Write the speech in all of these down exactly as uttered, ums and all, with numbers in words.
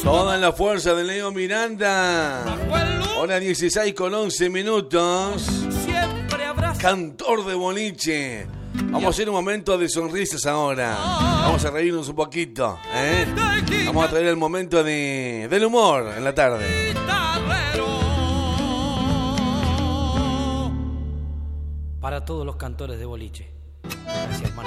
Toda la fuerza de Leo Miranda. Hora dieciséis con once minutos. Cantor de boliche. Vamos a hacer un momento de sonrisas ahora. Vamos a reírnos un poquito, ¿eh? Vamos a traer el momento de, del humor en la tarde. Para todos los cantores de boliche. Gracias, hermano.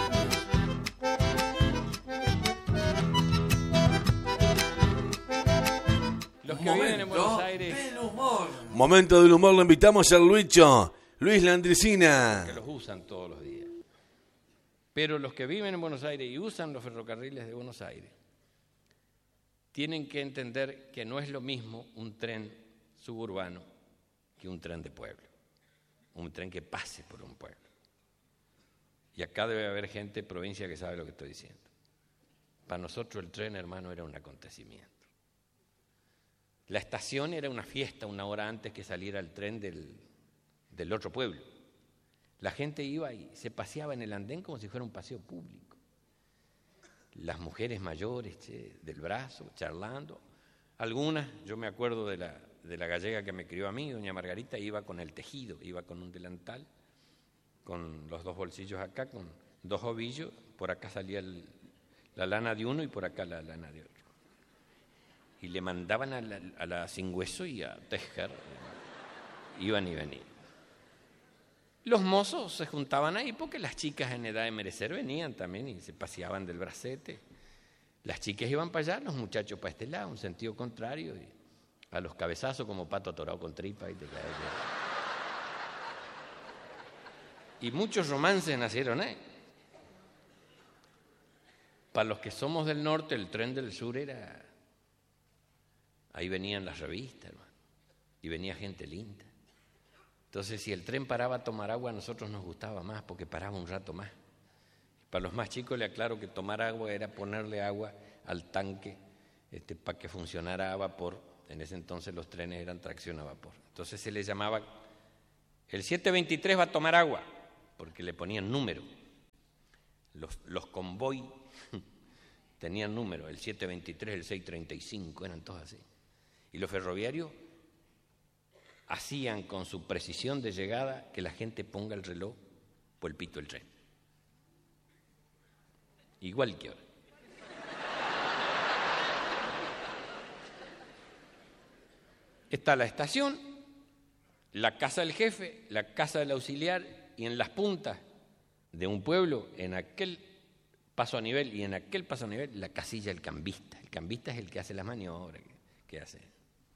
Los que viven en Buenos Aires. Del humor. Momento del humor, lo invitamos al Luicho, Luis Landricina. Que los usan todos los días. Pero los que viven en Buenos Aires y usan los ferrocarriles de Buenos Aires tienen que entender que no es lo mismo un tren suburbano que un tren de pueblo. Un tren que pase por un pueblo. Y acá debe haber gente de provincia que sabe lo que estoy diciendo. Para nosotros el tren, hermano, era un acontecimiento. La estación era una fiesta una hora antes que saliera el tren del, del otro pueblo. La gente iba y se paseaba en el andén como si fuera un paseo público. Las mujeres mayores, che, del brazo, charlando. Algunas, yo me acuerdo de la, de la gallega que me crió a mí, doña Margarita, iba con el tejido, iba con un delantal, con los dos bolsillos acá, con dos ovillos, por acá salía el, la lana de uno y por acá la lana de otro. Y le mandaban a la, a la sin hueso y a tejer, iban y venían. Los mozos se juntaban ahí porque las chicas en edad de merecer venían también y se paseaban del bracete. Las chicas iban para allá, los muchachos para este lado, un sentido contrario, y a los cabezazos como pato atorado con tripa. Y, te cae. Y muchos romances nacieron ahí. Para los que somos del norte, el tren del sur era... Ahí venían las revistas, hermano, y venía gente linda. Entonces, si el tren paraba a tomar agua, a nosotros nos gustaba más porque paraba un rato más. Para los más chicos le aclaro que tomar agua era ponerle agua al tanque este, para que funcionara a vapor. En ese entonces los trenes eran tracción a vapor. Entonces se le llamaba, el siete veintitrés va a tomar agua, porque le ponían número. Los, los convoy tenían número, el siete veintitrés, el seis treinta y cinco, eran todos así. Y los ferroviarios hacían con su precisión de llegada que la gente ponga el reloj por el pito del tren. Igual que ahora. Está la estación, la casa del jefe, la casa del auxiliar y en las puntas de un pueblo, en aquel paso a nivel y en aquel paso a nivel, la casilla del cambista. El cambista es el que hace las maniobras, que hace.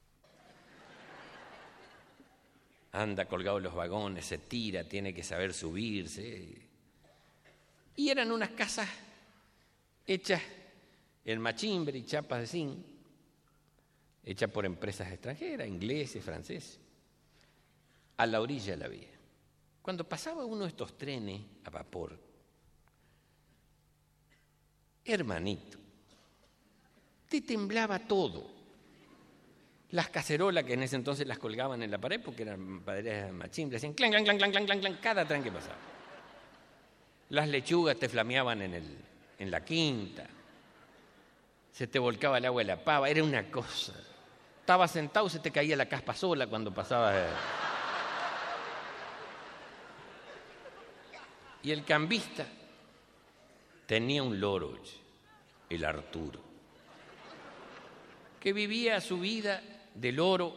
Anda colgado en los vagones, se tira, tiene que saber subirse. Y eran unas casas hechas en machimbre y chapas de zinc, hechas por empresas extranjeras, ingleses, franceses, a la orilla de la vía. Cuando pasaba uno de estos trenes a vapor, hermanito, te temblaba todo. Las cacerolas que en ese entonces las colgaban en la pared porque eran paredes de machimbre, hacían clan, clan, clan, clan, clan, clan, clan, cada tren que pasaba. Las lechugas te flameaban en, el, en la quinta, se te volcaba el agua de la pava, era una cosa. Estabas sentado, se te caía la caspa sola cuando pasabas. Y el cambista tenía un loro, el Arturo, que vivía su vida de loro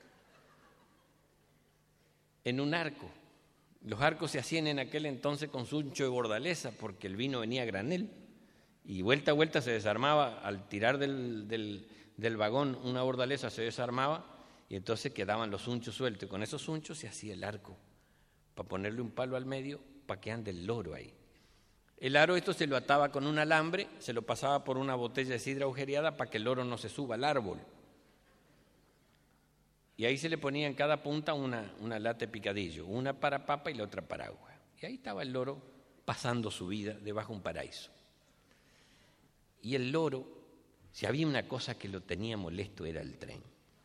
en un arco. Los arcos se hacían en aquel entonces con suncho de bordaleza porque el vino venía a granel y vuelta a vuelta se desarmaba. Al tirar del, del, del vagón una bordaleza se desarmaba y entonces quedaban los sunchos sueltos. Y con esos sunchos se hacía el arco para ponerle un palo al medio para que ande el loro ahí. El aro esto se lo ataba con un alambre, se lo pasaba por una botella de sidra agujereada para que el loro no se suba al árbol. Y ahí se le ponía en cada punta una, una lata de picadillo, una para papa y la otra para agua. Y ahí estaba el loro pasando su vida debajo de un paraíso. Y el loro, si había una cosa que lo tenía molesto era el tren.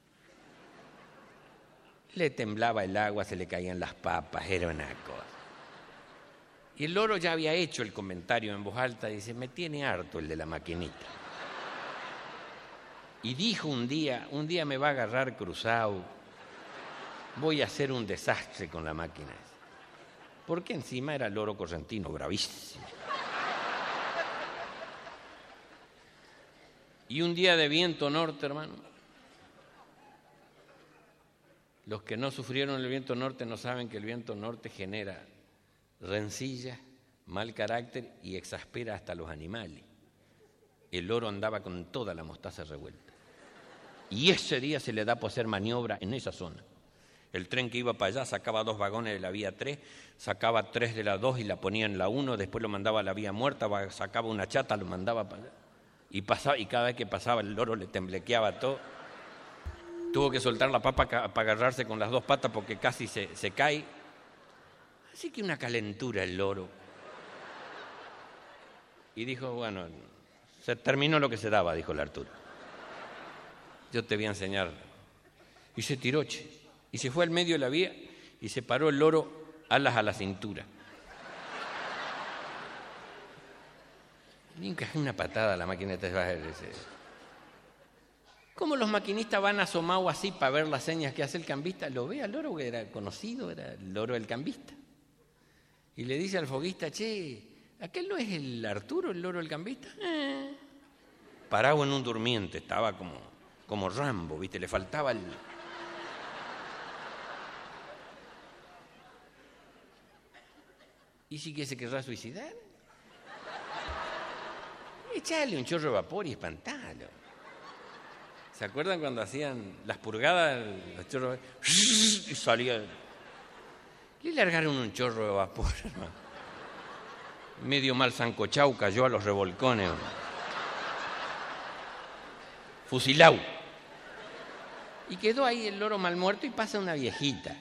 Le temblaba el agua, se le caían las papas, era una cosa. Y el loro ya había hecho el comentario en voz alta, dice, me tiene harto el de la maquinita. Y dijo un día, un día me va a agarrar cruzado, voy a hacer un desastre con la máquina esa. Porque encima era loro correntino, bravísimo. Y un día de viento norte, hermano. Los que no sufrieron el viento norte no saben que el viento norte genera rencilla, mal carácter y exaspera hasta los animales. El loro andaba con toda la mostaza revuelta. Y ese día se le da por hacer maniobra en esa zona. El tren que iba para allá sacaba dos vagones de la vía tres, sacaba tres de la dos y la ponía en la uno, después lo mandaba a la vía muerta, sacaba una chata, lo mandaba para allá. Y, pasaba, y cada vez que pasaba el loro le temblequeaba todo. Tuvo que soltar la papa para agarrarse con las dos patas porque casi se, se cae. Así que una calentura el loro. Y dijo, bueno, se terminó lo que se daba, dijo el Arturo. Yo te voy a enseñar. Y se tiró, che. Y se fue al medio de la vía y se paró el loro alas a la cintura. Y encajé una patada a la maquineta de bajar. ¿Cómo los maquinistas van asomados así para ver las señas que hace el cambista? Lo ve al loro, que era conocido, era el loro del cambista. Y le dice al foguista, che, ¿aquel no es el Arturo, el loro del cambista? Eh. Parado en un durmiente, estaba como, como Rambo, ¿viste? Le faltaba el... ¿Y si que se querrá suicidar? Echarle un chorro de vapor y espantalo. ¿Se acuerdan cuando hacían las purgadas? Los chorros de vapor, y salía. Le largaron un chorro de vapor, hermano. Medio mal sancochau cayó a los revolcones. Fusilao. Y quedó ahí el loro mal muerto y pasa una viejita.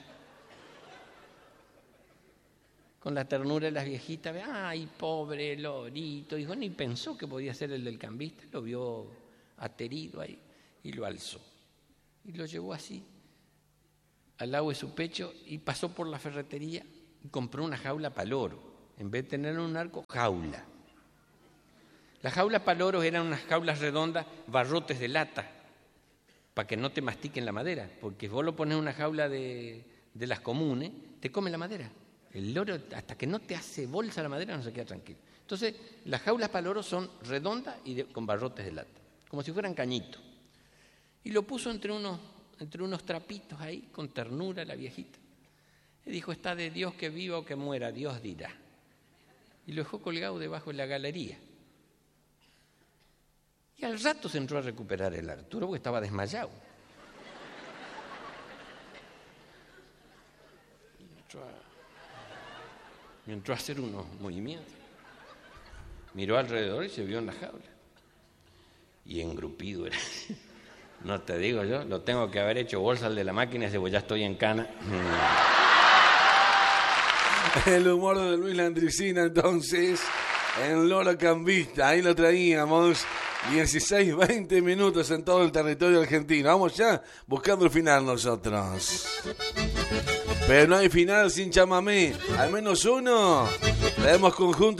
Con la ternura de las viejitas, ay, pobre lorito. Dijo, ni pensó que podía ser el del cambista, lo vio aterido ahí y lo alzó. Y lo llevó así, al lado de su pecho, y pasó por la ferretería y compró una jaula para loro. En vez de tener un arco, jaula. Las jaulas para loros eran unas jaulas redondas, barrotes de lata, para que no te mastiquen la madera, porque si vos lo pones en una jaula de, de las comunes, te come la madera. El loro, hasta que no te hace bolsa la madera, no se queda tranquilo. Entonces, las jaulas para loros son redondas y de, con barrotes de lata, como si fueran cañitos. Y lo puso entre unos, entre unos trapitos ahí, con ternura la viejita. Y dijo, está de Dios que viva o que muera, Dios dirá. Y lo dejó colgado debajo de la galería. Y al rato se entró a recuperar el Arturo, porque estaba desmayado. Y entró a... Y entró a hacer unos movimientos. Miró alrededor y se vio en la jaula. Y engrupido era. No te digo yo, lo tengo que haber hecho bolsa al de la máquina, ese pues ya estoy en cana. El humor de Luis Landricina, entonces, en Loro Cambista. Ahí lo traíamos. dieciséis, veinte minutos en todo el territorio argentino. Vamos ya buscando el final nosotros. Pero no hay final sin chamamé. Al menos uno. Traemos conjunto